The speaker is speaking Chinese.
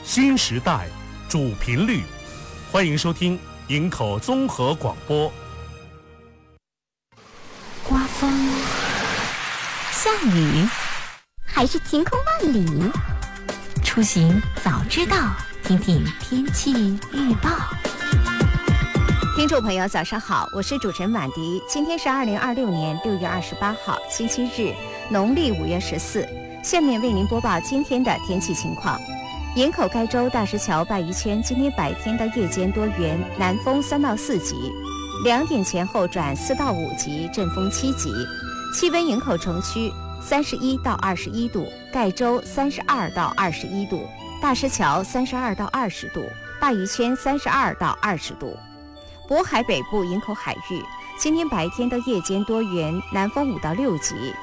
新时代主频率，欢迎收听营口综合广播。 刮风、下雨，还是晴空万里？出行早知道，听听天气预报。 听众朋友早上好，我是主持人婉迪。今天是2026年6月28号星期日，农历5月14。下面为您播报今天的天气情况。营口盖州大石桥鲅鱼圈今天白天到夜间多云，南风3到4级，2点前后转4到5级，阵风7级。气温营口城区31到21度，盖州32到21度，大石桥32到20度，鲅鱼圈32到20度。渤海北部营口海域今天白天到夜间多云，南风5到6级。